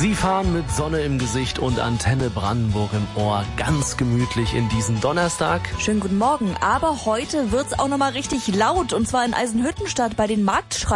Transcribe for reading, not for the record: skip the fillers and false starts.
Sie fahren mit Sonne im Gesicht und Antenne Brandenburg im Ohr ganz gemütlich in diesen Donnerstag. Schönen guten Morgen, aber heute wird's auch nochmal richtig laut und zwar in Eisenhüttenstadt bei den Marktschreien.